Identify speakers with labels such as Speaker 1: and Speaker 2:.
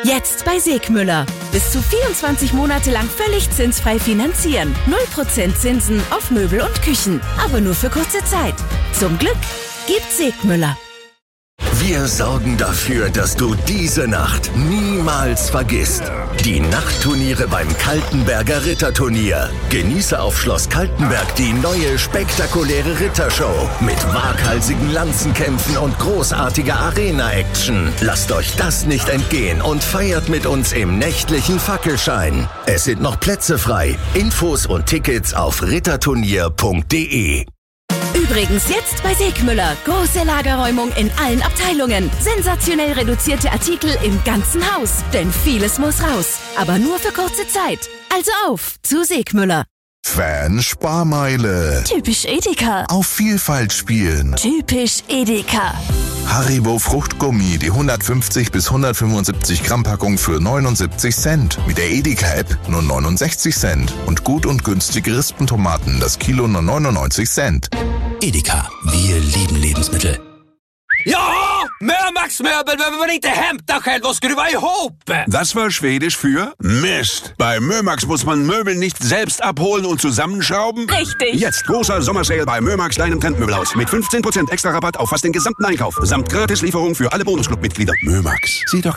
Speaker 1: Jetzt bei Segmüller. Bis zu 24 Monate lang völlig zinsfrei finanzieren. 0% Zinsen auf Möbel und Küchen. Aber nur für kurze Zeit. Zum Glück gibt's Segmüller.
Speaker 2: Wir sorgen dafür, dass du diese Nacht niemals vergisst. Die Nachtturniere beim Kaltenberger Ritterturnier. Genieße auf Schloss Kaltenberg die neue spektakuläre Rittershow mit waghalsigen Lanzenkämpfen und großartiger Arena-Action. Lasst euch das nicht entgehen und feiert mit uns im nächtlichen Fackelschein. Es sind noch Plätze frei. Infos und Tickets auf ritterturnier.de.
Speaker 1: Übrigens jetzt bei Segmüller. Große Lagerräumung in allen Abteilungen. Sensationell reduzierte Artikel im ganzen Haus. Denn vieles muss raus. Aber nur für kurze Zeit. Also auf zu Segmüller.
Speaker 3: Fan-Sparmeile.
Speaker 1: Typisch Edeka.
Speaker 3: Auf Vielfalt spielen.
Speaker 1: Typisch Edeka.
Speaker 3: Haribo Fruchtgummi, die 150 bis 175 Gramm Packung für 79 Cent. Mit der Edeka-App nur 69 Cent. Und gut und günstige Rispentomaten, das Kilo nur 99 Cent.
Speaker 4: Edeka, wir lieben Lebensmittel.
Speaker 5: Ja, Mömax-Möbel, wenn man inte hämtar själv och skruva ihop.
Speaker 6: Das war Schwedisch für Mist. Bei Mömax muss man Möbel nicht selbst abholen und zusammenschrauben.
Speaker 1: Richtig.
Speaker 6: Jetzt großer Sommersale bei Mömax, deinem Trendmöbelhaus. Mit 15% extra Rabatt auf fast den gesamten Einkauf. Samt Gratislieferung für alle Bonusclub-Mitglieder. Mömax, sieh doch